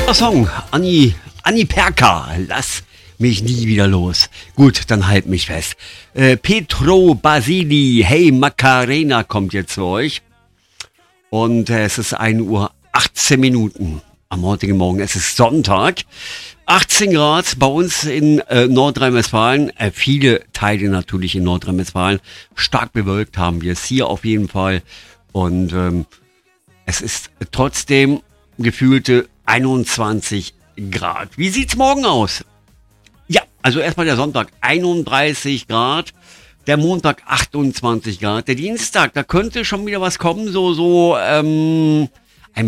Song, Anni Perka, lass mich nie wieder los. Gut, dann halt mich fest. Petro Basili, Hey Macarena kommt jetzt zu euch. Und es ist 1:18 Uhr am heutigen Morgen. Es ist Sonntag. 18 Grad bei uns in Nordrhein-Westfalen. Viele Teile natürlich in Nordrhein-Westfalen. Stark bewölkt haben wir es hier auf jeden Fall. Und es ist trotzdem gefühlte 21 Grad. Wie sieht's morgen aus? Ja, also erstmal der Sonntag 31 Grad. Der Montag 28 Grad. Der Dienstag, da könnte schon wieder was kommen. So